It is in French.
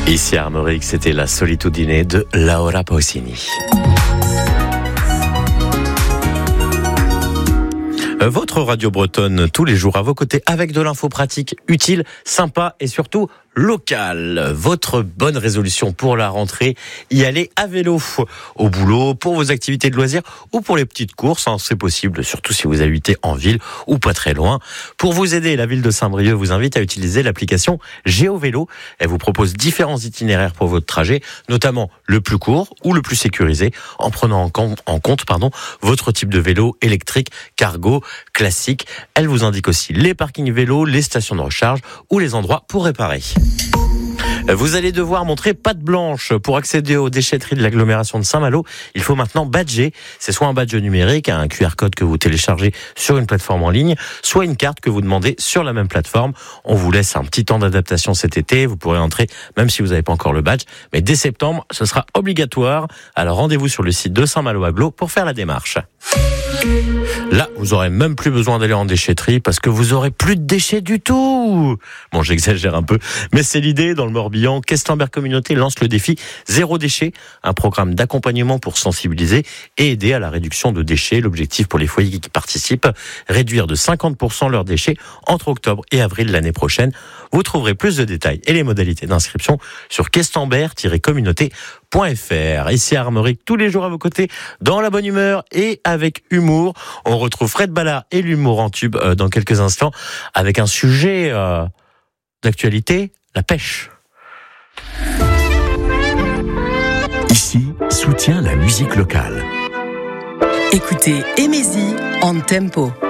Ici à Armorique, c'était La Solitudine de Laura Pausini. Votre radio bretonne tous les jours à vos côtés avec de l'info pratique, utile, sympa et surtout locale. Votre bonne résolution pour la rentrée, y aller à vélo, au boulot, pour vos activités de loisirs ou pour les petites courses, c'est possible, surtout si vous habitez en ville ou pas très loin. Pour vous aider, la ville de Saint-Brieuc vous invite à utiliser l'application GeoVélo. Elle vous propose différents itinéraires pour votre trajet, notamment le plus court ou le plus sécurisé, en prenant en compte votre type de vélo électrique, cargo, classique. Elle vous indique aussi les parkings vélos, les stations de recharge ou les endroits pour réparer. Vous allez devoir montrer patte blanche pour accéder aux déchetteries de l'agglomération de Saint-Malo. Il faut maintenant badger. C'est soit un badge numérique, un QR code que vous téléchargez sur une plateforme en ligne, soit une carte que vous demandez sur la même plateforme. On vous laisse un petit temps d'adaptation cet été. Vous pourrez entrer même si vous n'avez pas encore le badge. Mais dès septembre, ce sera obligatoire. Alors rendez-vous sur le site de Saint-Malo Agglo pour faire la démarche. Là, vous aurez même plus besoin d'aller en déchetterie parce que vous aurez plus de déchets du tout. Bon, j'exagère un peu, mais c'est l'idée. Dans le Morbihan, Questemberg Communauté lance le défi Zéro déchet, un programme d'accompagnement pour sensibiliser et aider à la réduction de déchets. L'objectif pour les foyers qui participent, réduire de 50% leurs déchets entre octobre et avril l'année prochaine. Vous trouverez plus de détails et les modalités d'inscription sur questemberg-communauté.fr. Ici à Armorique, tous les jours à vos côtés, dans la bonne humeur et avec humour. On retrouve Fred Ballard et l'humour en tube dans quelques instants avec un sujet d'actualité, la pêche. Ici, soutient la musique locale. Écoutez Emezi en tempo.